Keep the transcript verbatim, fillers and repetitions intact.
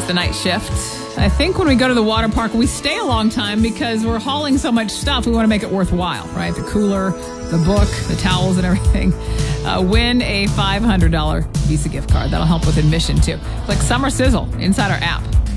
the night shift. I think when we go to the water park, we stay a long time because we're hauling so much stuff. We want to make it worthwhile, right? The cooler, the book, the towels, and everything. Uh, win a five hundred dollars Visa gift card. That'll help with admission, too. Click Summer Sizzle inside our app.